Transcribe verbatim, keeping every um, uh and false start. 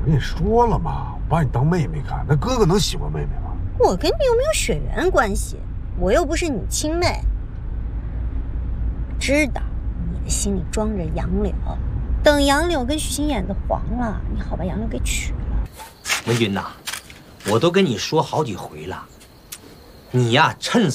跟你说了嘛，我把你当妹妹看，那哥哥能喜欢妹妹吗？ 我跟你又没有血缘关系，我又不是你亲妹。知道你的心里装着杨柳，等杨柳跟许昕眼子黄了，你好把杨柳给娶了。 文君呐，我都跟你说好几回了，你呀趁早。